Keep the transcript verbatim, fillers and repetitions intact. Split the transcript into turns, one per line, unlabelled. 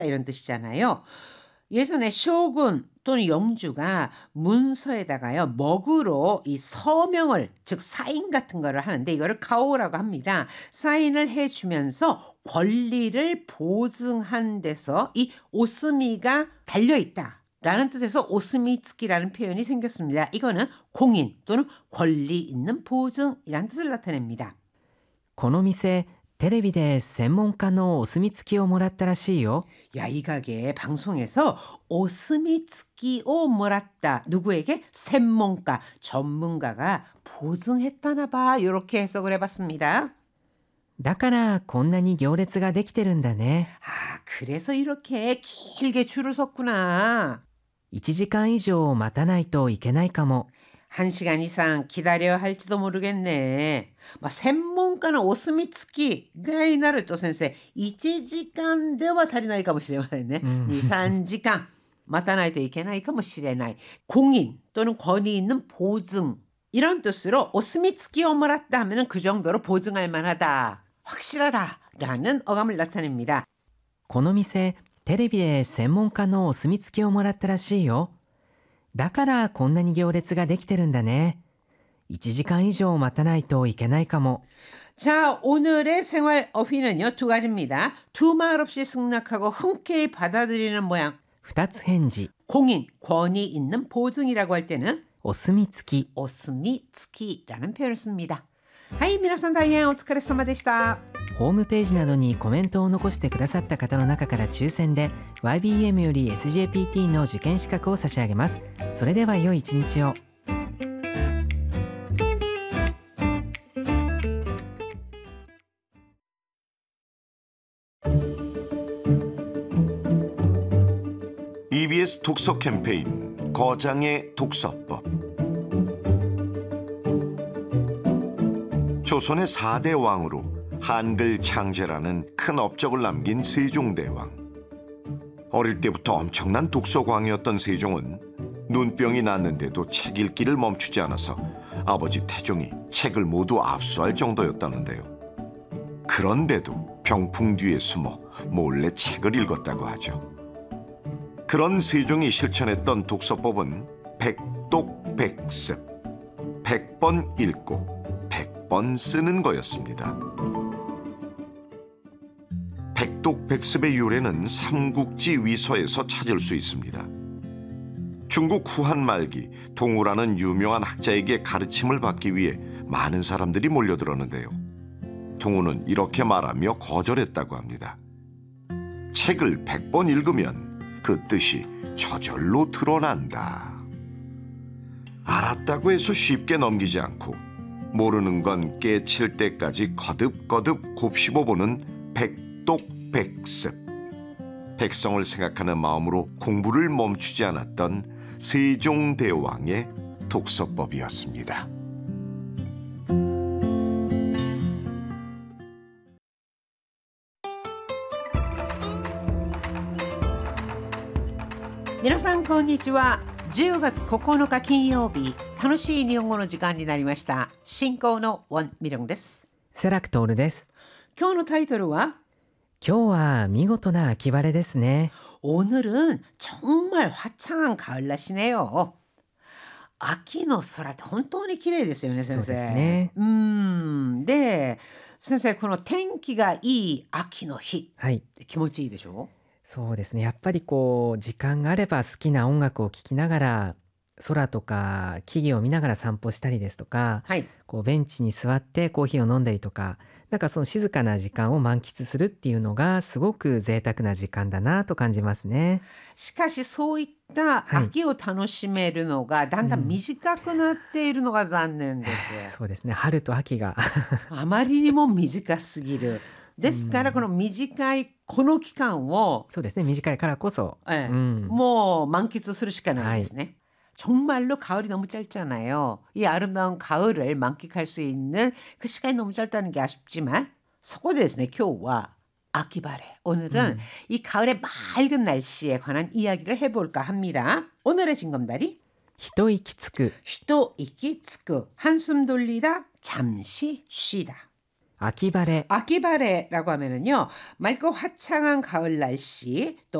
이런 뜻이잖아요. 예전에 쇼군 또는 영주가 문서에다가요 먹으로 이 서명을 즉 사인 같은 거를 하는데 이거를 가오라고 합니다. 사인을 해주면서 권리를 보증한 데서 이 오스미가 달려있다 라는 뜻에서 오스미츠키라는 표현이 생겼습니다. 이거는 공인 또는 권리 있는 보증이라는 뜻을 나타냅니다.
この店、テレビで専門家のお墨付きをもらったらしいよ。
야, 이 가게 방송에서 오스미츠키を 몰았다. 누구에게?専門家, 전문가가 보증했다나 봐. 이렇게 해석을 해봤습니다.
だからこんなに行列ができてるんだね。
아, 그래서 이렇게 길게 줄을 섰구나.
いちじかん以上待たないといけないかも。
한 시간 이상 기다려야 할지도 모르겠네. 뭐専門家の 오스미츠키ぐらいになると先生いちじかんでは足りないかもしれませんね。に、さんじかん待たないといけないかもしれない. 공인 또는 권위 있는 보증 이런 뜻으로 오스미츠키를 몰았다 하면 그 정도로 보증할 만하다, 확실하다라는 어감을 나타냅니다.
この店、テレビで専門家のお墨付きをもらったらしいよ。だからこんなに行列ができてるんだね。いちじかん以上待たないといけないかも。
자, 오늘의 생활 어휘는요 두 가지입니다. 두 말 없이 승낙하고 흔쾌히 받아들이는 모양.
二つ返事。
공인, 권위 있는 보증이라고 할 때는
お墨付き。
오스미츠키라는 표현을 씁니다. 하이, 皆さん大変お疲れ様でした。
ホームページなどにコメントを残してくださった方の中から抽選で ワイビーエム より エスジェーピーティー の受験資格を差し上げます。それでは良い一日を。
이비에스 독서 캠페인 거장의 독서법. 조선의 사 대 왕으로 한글 창제라는 큰 업적을 남긴 세종대왕. 어릴 때부터 엄청난 독서광이었던 세종은 눈병이 났는데도 책 읽기를 멈추지 않아서 아버지 태종이 책을 모두 압수할 정도였다는데요. 그런데도 병풍 뒤에 숨어 몰래 책을 읽었다고 하죠. 그런 세종이 실천했던 독서법은 백독백습, 백 번 읽고 백 번 쓰는 거였습니다. 백독백습의 유래는 삼국지 위서에서 찾을 수 있습니다. 중국 후한 말기 동우라는 유명한 학자에게 가르침을 받기 위해 많은 사람들이 몰려들었는데요. 동우는 이렇게 말하며 거절했다고 합니다. 책을 백 번 읽으면 그 뜻이 저절로 드러난다. 알았다고 해서 쉽게 넘기지 않고 모르는 건 깨칠 때까지 거듭거듭 곱씹어보는 백독백습. 백성을 생각하는 마음으로 공부를 멈추지 않았던 세종대왕의 독서법이었습니다.
미나상 konnichiwa. じゅうがつここのか金曜日、楽しい日本語の時間になりました。進行のウォン・ミリョンです。
セラクトールです。
今日のタイトルは
今日は見事な秋晴れですね。
오늘은 정말 화창한 가을 날씨네요. 秋の空って本当に綺麗ですよね、先生。
そうですね。
うーん。で、先生、この天気がいい秋の日、
はい。
気持ちいいでしょう？
そうですね。やっぱりこう時間があれば好きな音楽を聴きながら空とか木々を見ながら散歩したりですとか、
はい。
こうベンチに座ってコーヒーを飲んだりとか、なんかその静かな時間を満喫するっていうのがすごく贅沢な時間だなと感じますね。
しかしそういった
はい
秋を楽しめるのがだんだん短くなっているのが残念です。
そうですね。春と秋が
あまりにも短すぎる。ですからこの短いこの期間を、
そうですね。短いからこそ、
예,
うん、
뭐 만끽するしかないですね. 정말로 가을이 너무 짧잖아요. 이 아름다운 가을을 만끽할 수 있는 그 시간이 너무 짧다는 게 아쉽지만, そこでですね, 今日は 아키바레. 오늘은
음.
이 가을의 맑은 날씨에 관한 이야기를 해볼까 합니다. 오늘의 징검다리.
一息つく
쉬도 있기つく. 한숨 돌리다, 잠시 쉬다.
秋晴れ
아기바레라고 하면은요 맑고 화창한 가을 날씨 또